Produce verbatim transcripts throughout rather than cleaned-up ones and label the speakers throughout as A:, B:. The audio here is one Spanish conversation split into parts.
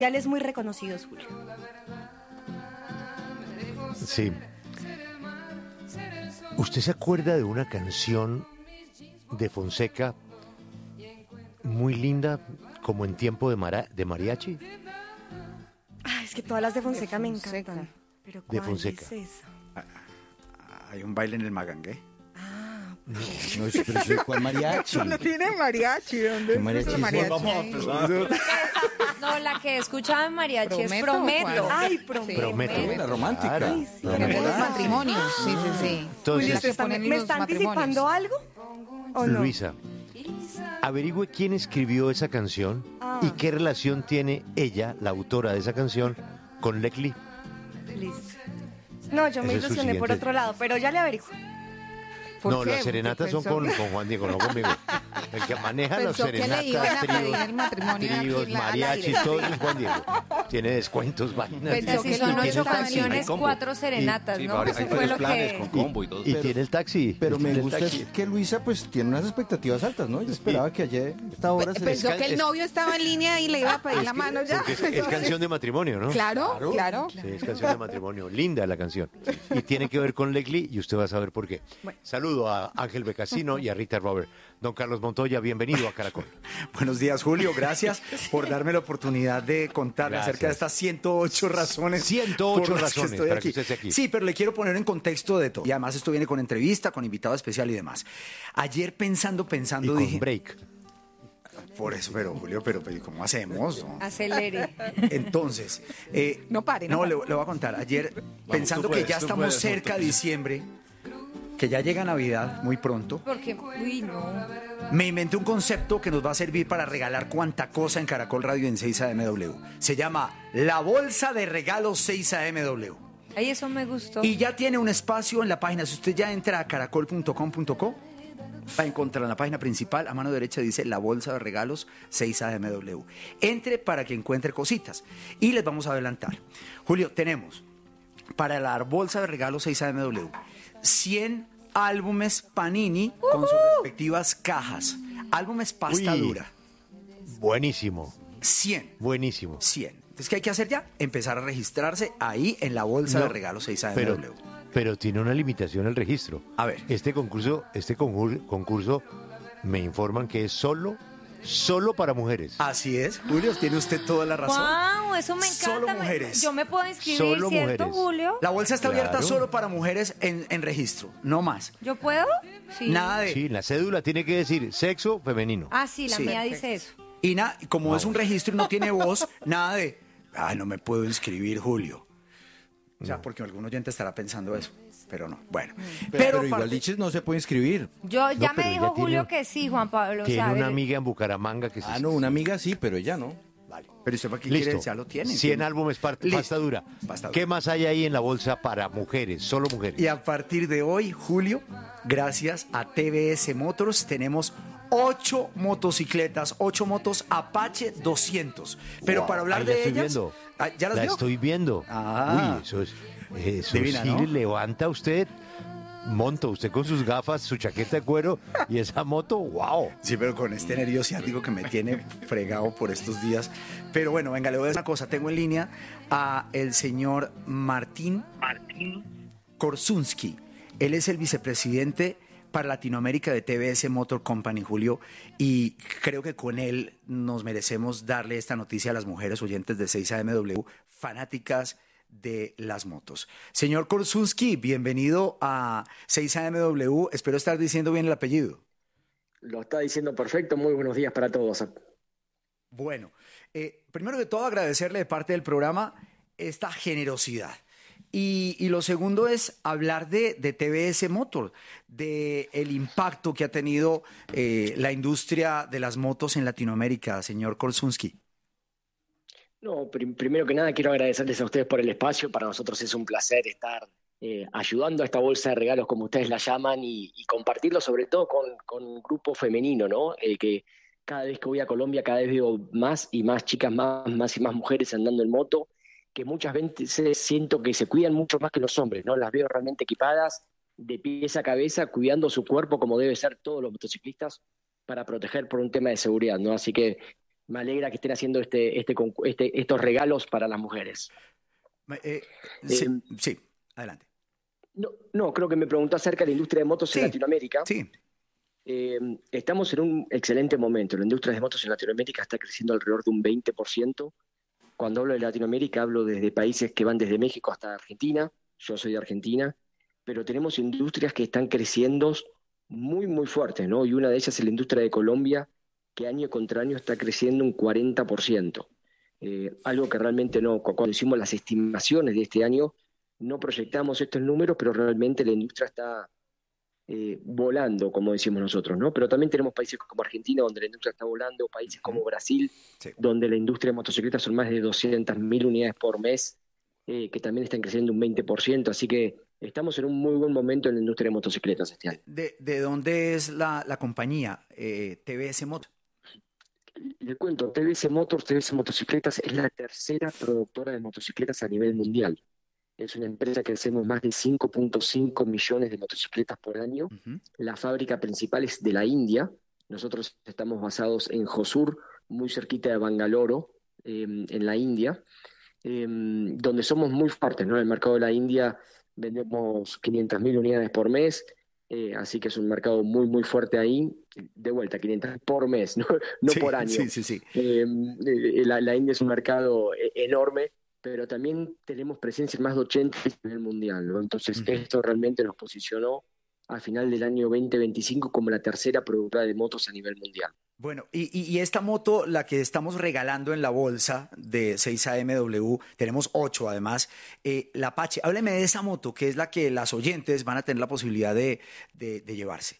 A: mundiales muy reconocidos, Julio.
B: Sí. ¿Usted se acuerda de una canción de Fonseca muy linda, como en tiempo de, mara, de mariachi?
A: Ah, es que todas las de Fonseca, de Fonseca. me encantan. ¿Pero cuál
B: de Fonseca.
A: es esa?
C: Hay un baile en el magangué.
A: Ah,
B: No,
D: no sé, pero sé cuál mariachi.
E: Solo tiene mariachi. ¿Dónde es
D: mariachi?
E: mariachi?
D: Vamos a
E: empezar.
F: No, la que escuchaba en mariachi
E: ¿Prometo
F: es Prometo.
E: o cuál?
A: Ay, Prometo.
B: Prometo.
D: La romántica.
B: Claro.
A: Ay, sí.
D: La
E: Que
D: enamorada.
E: los matrimonios. Sí, sí, sí.
B: Entonces,
A: Julio, ¿usted está-
E: ponen
A: ¿me
E: los
A: está
E: matrimonios.
A: anticipando algo? ¿O no?
B: Luisa, averigüe quién escribió esa canción
A: Ah.
B: y qué relación tiene ella, la autora de esa canción, con Leclerc.
A: Listo. No, yo me
B: Ese es su
A: ilusioné por
B: siguiente.
A: otro lado, pero ya le averiguo.
E: ¿Por
B: No,
E: qué?
B: las serenatas son
E: Pensó
B: con,
E: que-
B: con Juan Diego, no conmigo. El que maneja las
E: Pensó que le iban a
B: serenatas,
E: pedir
B: tríos,
E: el matrimonio
B: tríos,
E: aquí al
B: mariachis,
E: aire.
B: todo es Juan Diego. Tiene descuentos, vainas.
E: Pensó
F: Si
E: que
F: son
E: no,
F: ocho
E: eso también.
F: canciones,
G: Hay combo.
F: cuatro serenatas,
G: Sí,
F: ¿no?
G: varios-
F: Eso
G: hay
F: fue
G: varios
F: lo
G: planes
F: que...
G: con combo y todo.
B: Y tiene el taxi.
D: Pero me
B: tiene el
D: gusta
B: taxi.
D: es que Luisa pues tiene unas expectativas altas, ¿no? Yo esperaba que ayer a esta hora se le...
E: Pensó que el
B: es-
E: novio estaba en línea y le iba a pedir la mano ya.
B: Porque es, es canción de matrimonio, ¿no?
E: Claro,
D: Claro.
E: claro.
B: Sí, es canción de matrimonio. Linda la canción. Y tiene que ver con Leclerc y usted va a saber por qué. Saludo a Ángel Becasino y a Rita Robert. Don Carlos Montoya, bienvenido a Caracol.
C: Buenos días, Julio. Gracias por darme la oportunidad de contarle
B: Gracias.
C: acerca de estas ciento ocho razones.
B: ciento ocho
C: por las que
B: razones
C: estoy
B: para que usted esté aquí.
C: Sí, pero le quiero poner en contexto de todo. Y además esto viene con entrevista, con invitado especial y demás. Ayer pensando,
B: Y
C: pensando,
B: con
C: dije...
B: break.
C: Por eso, pero Julio, pero, pero ¿cómo hacemos? no?
F: Acelere.
C: Entonces, eh,
E: No pare, no
C: no,
E: pare.
C: le, le voy a contar. Ayer, pensando
G: tú puedes,
C: que ya
G: tú
C: estamos
G: puedes,
C: cerca de diciembre, que ya llega Navidad muy pronto,
F: Porque, uy, no.
C: me inventé un concepto que nos va a servir para regalar cuanta cosa en Caracol Radio en seis A M W. Se llama La Bolsa de Regalos seis A M W.
F: Ay, eso me gustó.
C: Y ya tiene un espacio en la página. Si usted ya entra a caracol punto com punto co, va a encontrar en la página principal, a mano derecha dice La Bolsa de Regalos seis A M W. Entre para que encuentre cositas. Y les vamos a adelantar. Julio, tenemos para la Bolsa de Regalos seis A M W cien álbumes Panini con sus respectivas cajas. Álbumes pasta
B: Uy.
C: dura.
B: Buenísimo,
C: cien.
B: buenísimo.
C: cien. Entonces, ¿qué hay que hacer ya? Empezar a registrarse ahí en la Bolsa
B: No,
C: de Regalos seis A M
B: Pero,
C: W.
B: pero tiene una limitación el registro.
C: A ver.
B: Este concurso, este concur- concurso me informan que es solo, solo para mujeres.
C: Así es, Julio, tiene usted toda la razón.
F: Wow, eso me encanta.
C: Solo
F: Me-
C: mujeres.
F: Yo me puedo inscribir,
B: Solo
F: ¿cierto,
B: mujeres.
F: Julio?
C: La bolsa está
B: Claro.
C: abierta solo para mujeres en, en registro, no más.
F: ¿Yo puedo? Sí.
C: Nada de...
B: Sí, la cédula tiene que decir sexo femenino.
F: Ah, sí, la
C: Sí.
F: mía dice eso.
C: Y na- y como es un registro y no tiene voz, nada de... Ay, no me puedo inscribir, Julio. O sea, porque algún oyente estará pensando eso, pero no. Bueno,
D: Pero,
C: pero,
D: pero igual
C: parte-
D: Liches no se puede inscribir.
F: Yo ya
B: No,
F: me
B: pero
F: dijo
B: ella tiene-
F: Julio que sí, Juan Pablo.
B: Tiene
F: ¿sabe?
B: una amiga en Bucaramanga que se...
D: Ah, no, una amiga sí, pero ella no.
C: Vale. Pero usted para qué
B: Listo.
C: quiere, ya lo tiene.
B: cien
C: ¿entiende?
B: álbumes par-
C: Listo.
B: pasta dura.
C: Pasta dura.
B: ¿Qué más hay ahí en la bolsa para mujeres? Solo mujeres.
C: Y a partir de hoy, Julio, gracias a T V S Motors, tenemos ocho motocicletas, ocho motos Apache doscientos. Pero
B: Wow,
C: para hablar
B: ahí la
C: de
B: estoy
C: ellas...
B: viendo.
C: Ah, ¿ya las
B: la
C: vio?
B: estoy viendo.
C: Ah.
B: Uy, eso es... Eso
C: Divina,
B: sí
C: ¿no?
B: levanta usted, monta usted con sus gafas, su chaqueta de cuero y esa moto, wow.
C: Sí, pero con este nervio ciático que me tiene fregado por estos días. Pero bueno, venga, le voy a decir una cosa. Tengo en línea a el señor Martín, Martín Korsunski. Él es el vicepresidente para Latinoamérica de T V S Motor Company, Julio, y creo que con él nos merecemos darle esta noticia a las mujeres oyentes de seis A M W, fanáticas de las motos. Señor Korsunski, bienvenido a seis A M W. Espero estar diciendo bien el apellido.
H: Lo está diciendo perfecto. Muy buenos días para todos.
C: Bueno, eh, primero de todo agradecerle de parte del programa esta generosidad. Y, y lo segundo es hablar de, de T V S Motor, de el impacto que ha tenido eh, la industria de las motos en Latinoamérica, señor Korsunski.
H: No, prim- primero que nada quiero agradecerles a ustedes por el espacio. Para nosotros es un placer estar eh, ayudando a esta bolsa de regalos, como ustedes la llaman, y, y compartirlo sobre todo con, con un grupo femenino, ¿no? Eh, que cada vez que voy a Colombia, cada vez veo más y más chicas, más, más y más mujeres andando en moto, que muchas veces siento que se cuidan mucho más que los hombres, ¿no? Las veo realmente equipadas, de pies a cabeza, cuidando su cuerpo como debe ser todos los motociclistas para proteger por un tema de seguridad, ¿no? Así que me alegra que estén haciendo este, este, este, estos regalos para las mujeres.
C: Eh, sí,
H: eh,
C: sí, adelante.
H: No, no, creo que me preguntó acerca de la industria de motos
C: Sí,
H: en Latinoamérica.
C: Sí.
H: Eh, estamos en un excelente momento. La industria de motos en Latinoamérica está creciendo alrededor de un veinte por ciento. Cuando hablo de Latinoamérica, hablo desde países que van desde México hasta Argentina. Yo soy de Argentina, pero tenemos industrias que están creciendo muy, muy fuertes, ¿no? Y una de ellas es la industria de Colombia, que año contra año está creciendo un cuarenta por ciento. Eh, algo que realmente no, cuando hicimos las estimaciones de este año, no proyectamos estos números, pero realmente la industria está eh, volando, como decimos nosotros, ¿no? Pero también tenemos países como Argentina, donde la industria está volando, países como Brasil,
C: Sí.
H: donde la industria de motocicletas son más de doscientas mil unidades por mes, eh, que también están creciendo un veinte por ciento, así que estamos en un muy buen momento en la industria de motocicletas este año.
C: ¿De, de dónde es la, la compañía eh, T V S Moto?
H: Le cuento, T V S Motors, T V S Motocicletas es la tercera productora de motocicletas a nivel mundial. Es una empresa que hacemos más de cinco punto cinco millones de motocicletas por año.
C: Uh-huh.
H: La fábrica principal es de la India. Nosotros estamos basados en Hosur, muy cerquita de Bangalore, eh, en la India, eh, donde somos muy fuertes, ¿no? En el mercado de la India vendemos quinientas mil unidades por mes, eh, así que es un mercado muy, muy fuerte ahí. De vuelta, quinientas por mes, no, no
C: Sí,
H: por año.
C: Sí, sí, sí.
H: Eh, eh, la, la India es un mercado eh, enorme, pero también tenemos presencia en más de ochenta países a nivel mundial, ¿no? Entonces,
C: Ujú.
H: esto realmente nos posicionó a final del año veinte veinticinco como la tercera productora de motos a nivel mundial.
C: Bueno, y, y, y esta moto, la que estamos regalando en la bolsa de seis A M W, tenemos ocho además, eh, la Apache. Hábleme de esa moto, que es la que las oyentes van a tener la posibilidad de, de, de llevarse.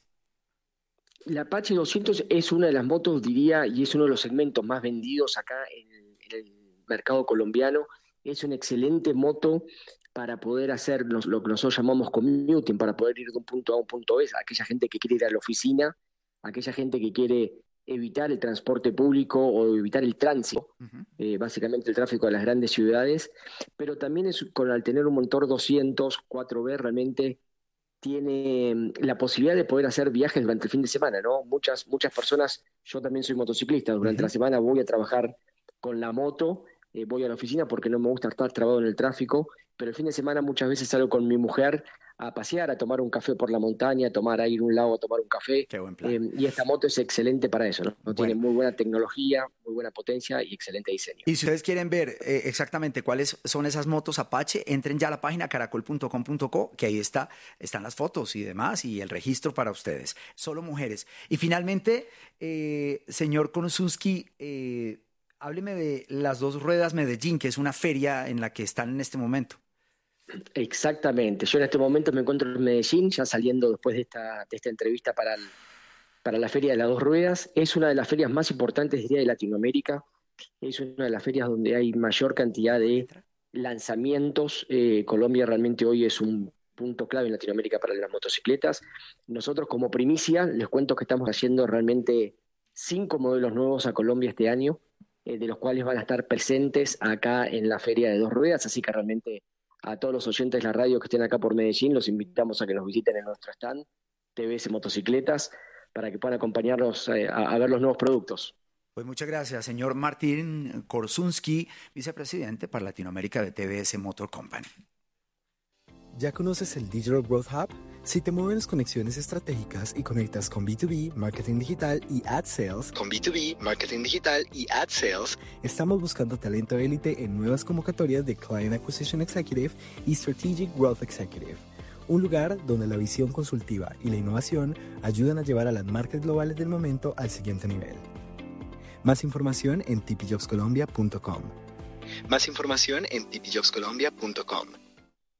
H: La Apache doscientos es una de las motos, diría, y es uno de los segmentos más vendidos acá en, en el mercado colombiano. Es una excelente moto para poder hacer lo, lo que nosotros llamamos commuting, para poder ir de un punto A a un punto B. Aquella gente que quiere ir a la oficina, aquella gente que quiere evitar el transporte público o evitar el tránsito,
C: Uh-huh.
H: eh, básicamente el tráfico de las grandes ciudades, pero también es, con, al tener un motor doscientos cuatro B realmente tiene la posibilidad de poder hacer viajes durante el fin de semana, ¿no? Muchas, muchas personas, yo también soy motociclista, durante
C: Uh-huh.
H: la semana voy a trabajar con la moto, eh, voy a la oficina porque no me gusta estar trabado en el tráfico, pero el fin de semana muchas veces salgo con mi mujer a pasear, a tomar un café por la montaña, a tomar a ir a un lago a tomar un café.
C: Qué buen plan.
H: Eh, y esta moto es excelente para eso, ¿no?
C: Bueno.
H: Tiene muy buena tecnología, muy buena potencia y excelente diseño.
C: Y si ustedes quieren ver eh, exactamente cuáles son esas motos Apache, entren ya a la página caracol punto com punto co, que ahí está, están las fotos y demás, y el registro para ustedes. Solo mujeres. Y finalmente, eh, señor Korsunski, eh, hábleme de las dos ruedas Medellín, que es una feria en la que están en este momento.
H: Exactamente. Yo en este momento me encuentro en Medellín, ya saliendo después de esta, de esta entrevista para, el, para la Feria de las Dos Ruedas. Es una de las ferias más importantes, diría, de Latinoamérica. Es una de las ferias donde hay mayor cantidad de lanzamientos. Eh, Colombia realmente hoy es un punto clave en Latinoamérica para las motocicletas. Nosotros como primicia les cuento que estamos haciendo realmente cinco modelos nuevos a Colombia este año, eh, de los cuales van a estar presentes acá en la Feria de Dos Ruedas, así que realmente a todos los oyentes de la radio que estén acá por Medellín, los invitamos a que nos visiten en nuestro stand, T V S Motocicletas, para que puedan acompañarnos eh, a, a ver los nuevos productos.
C: Pues muchas gracias, señor Martín Korsunski, vicepresidente para Latinoamérica de T V S Motor Company.
G: ¿Ya conoces el Digital Growth Hub? Si te mueven las conexiones estratégicas y conectas con B dos B, marketing digital y ad sales, con B dos B, marketing digital y ad sales, estamos buscando talento élite en nuevas convocatorias de Client Acquisition Executive y Strategic Growth Executive. Un lugar donde la visión consultiva y la innovación ayudan a llevar a las marcas globales del momento al siguiente nivel. Más información en t p jobs colombia punto com. Más información en t p jobs colombia punto com.